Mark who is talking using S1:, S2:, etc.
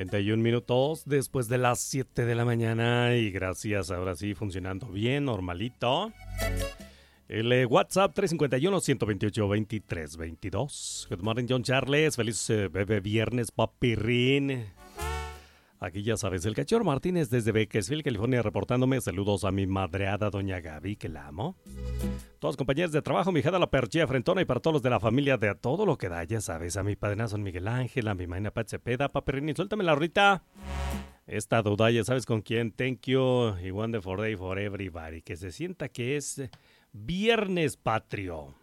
S1: 41 minutos después de las 7 de la mañana y gracias, ahora sí, funcionando bien, normalito. El WhatsApp 351-128-2322. Good morning, John Charles. Feliz bebé viernes, papirrín. Aquí ya sabes, el Cachorro Martínez desde Bakersfield, California, reportándome. Saludos a mi madreada doña Gaby, que la amo. Todos compañeros de trabajo, mi hija la perchía frentona y para todos los de la familia de a todo lo que da, ya sabes. A mi padrenazo Miguel Ángel, a mi maina Pat Cepeda, papirrín, suéltame la horrita. Esta duda, ya sabes con quién. Thank you y wonderful day for everybody. Que se sienta que es viernes patrio.